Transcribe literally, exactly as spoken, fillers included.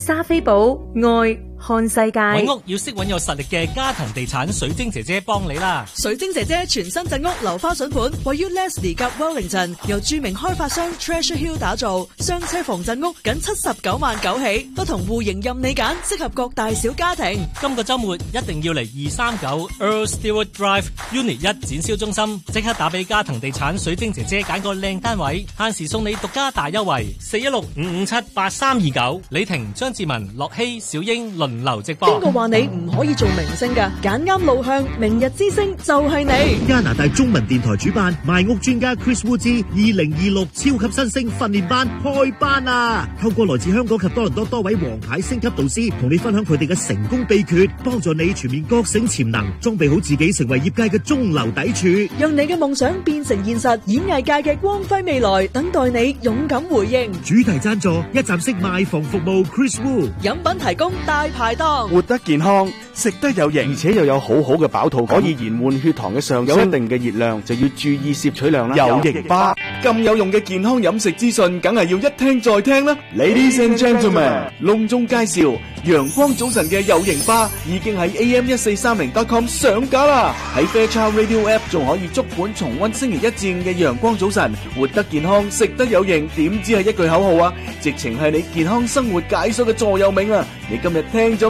莎菲寶愛看世界， 揾屋要識揾有實力嘅家庭地產水晶姐姐幫你啦。 水晶姐姐全新鎮屋樓花筍盤，位於 Leslie 及 Wellington， 由著名開發商 Treasure Hill 打造，雙車房鎮屋僅七十九萬九起，不同戶型任你揀，適合各大小家庭。 今個週末一定要嚟二三九 Earl Stewart Drive Unit 一展銷中心，即刻打俾家庭地產水晶姐姐揀個靚單位，限時送你獨家大優惠，四一六五五七八三二九。李婷、張志文、樂希、小英輪流直播。 邊個話你唔可以做明星㗎？揀啱路向，明日之星就係你。 加拿大中文電台主辦賣屋專家 Chris Woods 二零二六超級新星訓練班開班啊！透過來自香港及多倫多多位王牌星級導師，同你分享佢哋嘅成功秘訣，幫助你全面覺醒潛能，裝備好自己，成為業界嘅中流砥柱， 讓你嘅夢想變成現實。演藝界嘅光輝未來，等待你勇敢回應。 主題贊助一站式賣房服務 Chris Woo， 飲品提供大排檔， 活得健康，食得有型，而且又有好好嘅飽肚，可以延緩血糖嘅上升。有一定嘅熱量就要注意攝取量啦。有型吧，咁有用嘅健康飲食資訊，梗係要一聽再聽啦。Ladies and gentlemen， 隆重介紹陽光早晨嘅有型吧已經喺 A M 一四三零 dot com 上架啦。喺 Fairchild Radio App 仲可以足本重溫星期一至五嘅陽光早晨，活得健康，食得有型，點知係一句口號啊！直情係你健康生活解鎖嘅座右銘啊！你今日聽咗